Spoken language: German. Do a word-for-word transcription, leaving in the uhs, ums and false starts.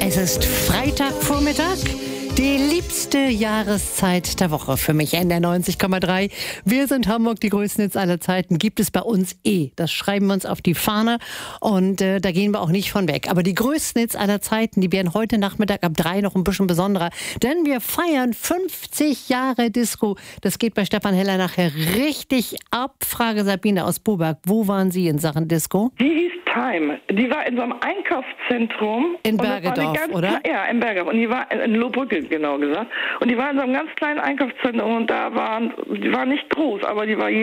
Es ist Freitagvormittag, die liebste Jahreszeit der Woche für mich, N D R neunzig Komma drei. Wir sind Hamburg, die größten Hits aller Zeiten, gibt es bei uns eh. Das schreiben wir uns auf die Fahne und äh, da gehen wir auch nicht von weg. Aber die größten Hits aller Zeiten, die werden heute Nachmittag ab drei noch ein bisschen besonderer, denn wir feiern fünfzig Jahre Disco. Das geht bei Stefan Heller nachher richtig ab. Frage Sabine aus Boberg, wo waren Sie in Sachen Disco? Die hieß Time. Die war in so einem Einkaufszentrum. In Bergedorf, oder? Ja, in Bergedorf. Und die war in Lohbrücke, genau gesagt. Und die war in so einem ganz kleinen Einkaufszentrum und da waren, die war nicht groß, aber die war